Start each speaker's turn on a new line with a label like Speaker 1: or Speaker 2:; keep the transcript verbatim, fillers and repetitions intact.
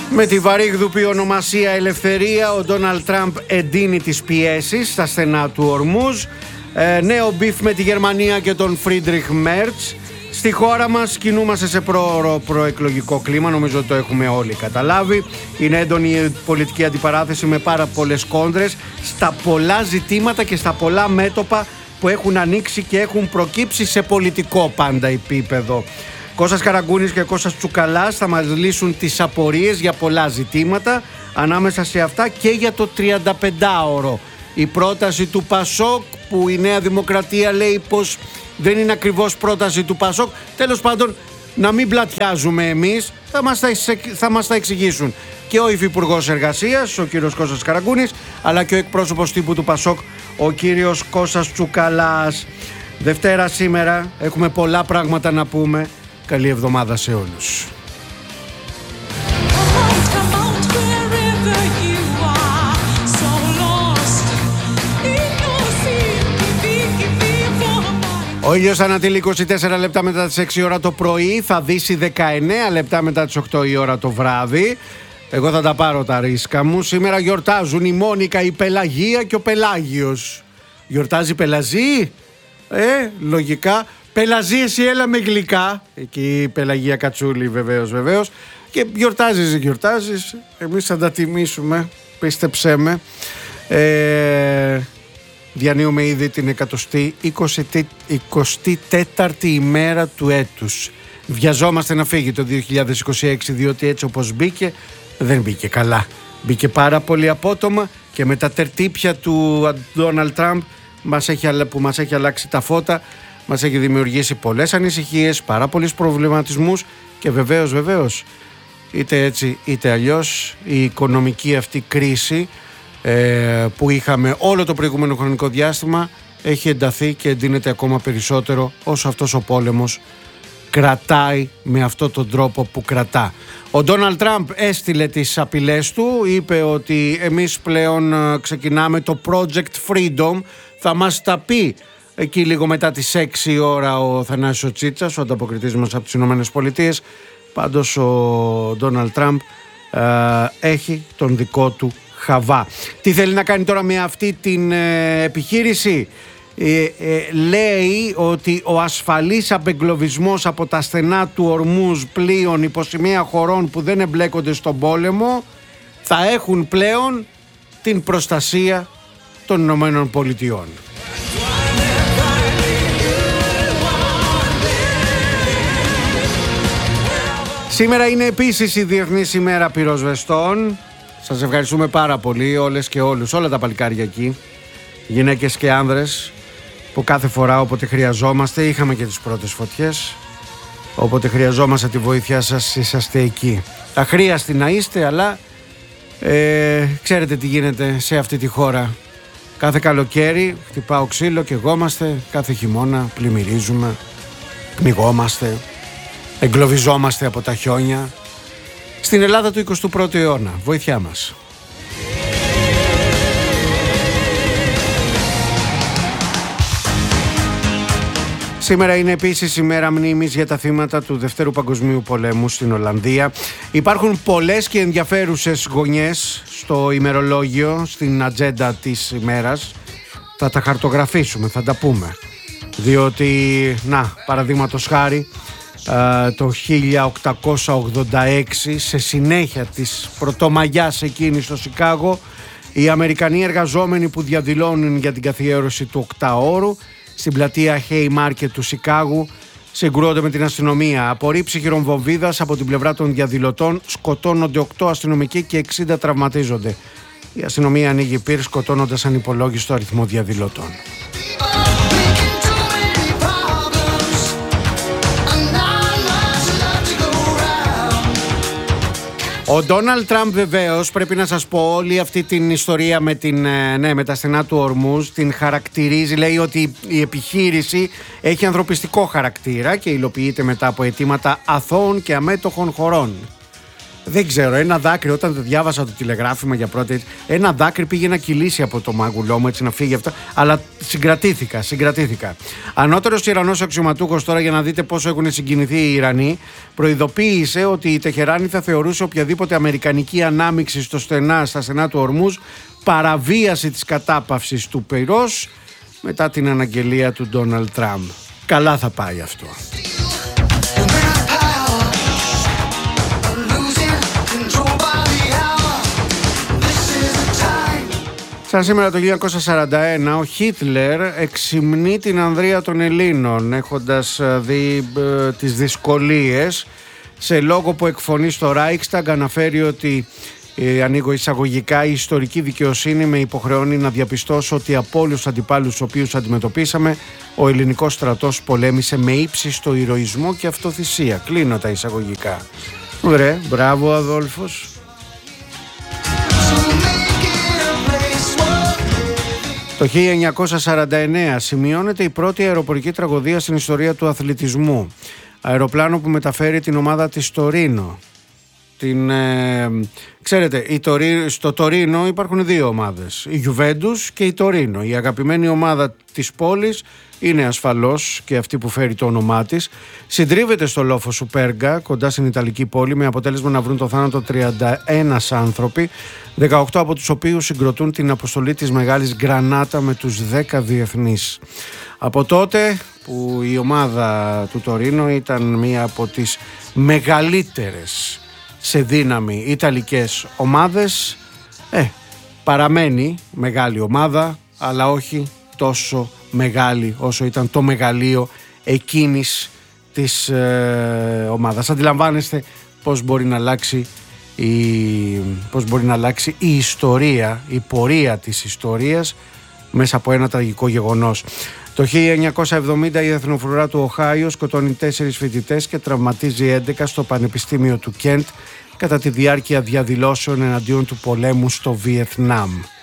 Speaker 1: Με τη βαρύγδουπη ονομασία Ελευθερία, ο Ντόναλντ Τραμπ εντείνει τις πιέσεις στα στενά του Ορμούζ. Ε, νέο μπιφ με τη Γερμανία και τον Φρίντριχ Μέρτς. Στη χώρα μας κινούμαστε σε προ, προεκλογικό κλίμα, νομίζω ότι το έχουμε όλοι καταλάβει. Είναι έντονη η πολιτική αντιπαράθεση με πάρα πολλές κόντρες στα πολλά ζητήματα και στα πολλά μέτωπα που έχουν ανοίξει και έχουν προκύψει σε πολιτικό πάντα επίπεδο. Κώστας Καραγκούνης και Κώστας Τσουκαλάς θα μας λύσουν τις απορίες για πολλά ζητήματα, ανάμεσα σε αυτά και για το τριανταπεντάωρο. Η πρόταση του Πασόκ που η Νέα Δημοκρατία λέει πως δεν είναι ακριβώς πρόταση του Πασόκ. Τέλος πάντων, να μην πλατιάζουμε εμείς, θα μας τα, θα μας τα εξηγήσουν και ο Υφυπουργός Εργασίας, ο κύριος Κώστας Καραγκούνης, αλλά και ο εκπρόσωπος τύπου του Πασόκ, ο κύριος Κώστας Τσουκαλάς. Δευτέρα σήμερα, έχουμε πολλά πράγματα να πούμε. Καλή εβδομάδα σε όλους. Ο ήλιος ανατείλει είκοσι τέσσερα λεπτά μετά τις έξι ώρα το πρωί, θα δύσει δεκαεννέα λεπτά μετά τις οκτώ η ώρα το βράδυ. Εγώ θα τα πάρω τα ρίσκα μου. Σήμερα γιορτάζουν η Μόνικα, η Πελαγία και ο Πελάγιος. Γιορτάζει Πελαζή? Ε, λογικά. Πελαζή, εσύ έλα με γλυκά. Εκεί η Πελαγία Κατσούλη βεβαίως, βεβαίως. Και γιορτάζεις, γιορτάζεις. Εμείς θα τα τιμήσουμε, πίστεψέ με. Ε... Διανύουμε ήδη την εκατοστή εικοστή τέταρτη ημέρα του έτους. Βιαζόμαστε να φύγει το δύο χιλιάδες είκοσι έξι, διότι έτσι όπως μπήκε δεν μπήκε καλά. Μπήκε πάρα πολύ απότομα και με τα τερτύπια του Ντόναλντ Τραμπ που μας έχει αλλάξει τα φώτα, μας έχει δημιουργήσει πολλές ανησυχίες, πάρα πολλούς προβληματισμούς και βεβαίως βεβαίως είτε έτσι είτε αλλιώς η οικονομική αυτή κρίση που είχαμε όλο το προηγούμενο χρονικό διάστημα έχει ενταθεί και εντείνεται ακόμα περισσότερο όσο αυτός ο πόλεμος κρατάει με αυτόν τον τρόπο που κρατά. Ο Ντόναλντ Τραμπ έστειλε τις απειλές του, είπε ότι εμείς πλέον ξεκινάμε το Project Freedom, θα μας τα πει εκεί λίγο μετά τις έξι ώρα ο Θανάσης Τσίτσας, ο ανταποκριτής μας από τις Ηνωμένες Πολιτείες. Πάντως ο Ντόναλντ Τραμπ έχει τον δικό του χαβά. Τι θέλει να κάνει τώρα με αυτή την ε, επιχείρηση? Ε, ε, λέει ότι ο ασφαλής απεγκλωβισμός από τα στενά του Ορμούζ πλοίων υποσημεία χωρών που δεν εμπλέκονται στον πόλεμο θα έχουν πλέον την προστασία των Ηνωμένων Πολιτειών. Σήμερα είναι επίσης η Διεθνής ημέρα πυροσβεστών. Σας ευχαριστούμε πάρα πολύ όλες και όλους, όλα τα παλικάρια εκεί, γυναίκες και άνδρες, που κάθε φορά όποτε χρειαζόμαστε, είχαμε και τις πρώτες φωτιές, όποτε χρειαζόμαστε τη βοήθειά σας είσαστε εκεί. Αχρίαστοι να είστε, αλλά ε, ξέρετε τι γίνεται σε αυτή τη χώρα. Κάθε καλοκαίρι χτυπάω ξύλο και εγώμαστε, κάθε χειμώνα πλημμυρίζουμε, πνιγόμαστε, εγκλωβιζόμαστε από τα χιόνια. Στην Ελλάδα του εικοστού πρώτου αιώνα, βοήθειά μας. Σήμερα είναι επίσης ημέρα μνήμης για τα θύματα του Δευτέρου Παγκοσμίου Πολέμου στην Ολλανδία. Υπάρχουν πολλές και ενδιαφέρουσες γωνιές στο ημερολόγιο, στην ατζέντα της ημέρας. Θα τα χαρτογραφήσουμε, θα τα πούμε. Διότι, να, παραδείγματος χάρη, το χίλια οκτακόσια ογδόντα έξι, σε συνέχεια της πρωτομαγιάς εκείνη στο Σικάγο, οι Αμερικανοί εργαζόμενοι που διαδηλώνουν για την καθιέρωση του οκτάωρου στην πλατεία Haymarket του Σικάγου συγκρούονται με την αστυνομία. Από ρήψη χειρομβομβίδας από την πλευρά των διαδηλωτών σκοτώνονται οκτώ αστυνομικοί και εξήντα τραυματίζονται. Η αστυνομία ανοίγει πυρ σκοτώνοντας ανυπολόγιστο αριθμό διαδηλωτών. Ο Ντόναλντ Τραμπ βεβαίως, πρέπει να σας πω, όλη αυτή την ιστορία με, την, ναι, με τα στενά του Ορμούζ την χαρακτηρίζει, λέει ότι η επιχείρηση έχει ανθρωπιστικό χαρακτήρα και υλοποιείται μετά από αιτήματα αθώων και αμέτωχων χωρών. Δεν ξέρω, ένα δάκρυ, όταν το διάβασα το τηλεγράφημα για πρώτη, ένα δάκρυ πήγε να κυλήσει από το μάγουλό μου, έτσι να φύγει αυτό. Αλλά συγκρατήθηκα, συγκρατήθηκα. Ανώτερος Ιρανός αξιωματούχος, τώρα για να δείτε πόσο έχουν συγκινηθεί οι Ιρανοί, προειδοποίησε ότι η Τεχεράνη θα θεωρούσε οποιαδήποτε αμερικανική ανάμειξη στο στενά, στα στενά του Ορμούζ παραβίαση της κατάπαυσης του πυρός μετά την αναγγελία του Ντόναλντ Τραμπ. Καλά θα πάει αυτό. Σαν σήμερα το χίλια εννιακόσια σαράντα ένα ο Χίτλερ εξυμνεί την ανδρεία των Ελλήνων, έχοντας δει ε, τις δυσκολίες. Σε λόγο που εκφωνεί στο Reichstag αναφέρει ότι ε, ανοίγω εισαγωγικά, η ιστορική δικαιοσύνη με υποχρεώνει να διαπιστώσω ότι από όλους τους αντιπάλους τους οποίους αντιμετωπίσαμε, ο ελληνικός στρατός πολέμησε με ύψιστο ηρωισμό και αυτοθυσία. Κλείνω τα εισαγωγικά. Βρε, μπράβο Αδόλφος. Το χίλια εννιακόσια σαράντα εννέα σημειώνεται η πρώτη αεροπορική τραγωδία στην ιστορία του αθλητισμού. Αεροπλάνο που μεταφέρει την ομάδα της Τωρίνο. Την, ε, ξέρετε, η Τωρί, στο Τωρίνο υπάρχουν δύο ομάδες, η Γιουβέντους και η Τωρίνο. Η αγαπημένη ομάδα της πόλης είναι ασφαλώς και αυτή που φέρει το όνομά της. Συντρίβεται στο λόφο Σουπέργα, κοντά στην Ιταλική πόλη, με αποτέλεσμα να βρουν το θάνατο τριάντα ένα άνθρωποι, δεκαοκτώ από τους οποίους συγκροτούν την αποστολή της Μεγάλης Γκρανάτα με τους δέκα διεθνείς. Από τότε που η ομάδα του Τωρίνο ήταν μία από τις μεγαλύτερες σε δύναμη ιταλικές ομάδες, ε, παραμένει μεγάλη ομάδα, αλλά όχι τόσο μεγάλη όσο ήταν το μεγαλείο εκείνης της ε, ομάδας. Αντιλαμβάνεστε πώς μπορεί να αλλάξει η, πώς μπορεί να αλλάξει η ιστορία, η πορεία της ιστορίας μέσα από ένα τραγικό γεγονός. Το χίλια εννιακόσια εβδομήντα η εθνοφρουρά του Οχάιο σκοτώνει τέσσερις φοιτητές και τραυματίζει έντεκα στο Πανεπιστήμιο του Κέντ κατά τη διάρκεια διαδηλώσεων εναντίον του πολέμου στο Βιετνάμ.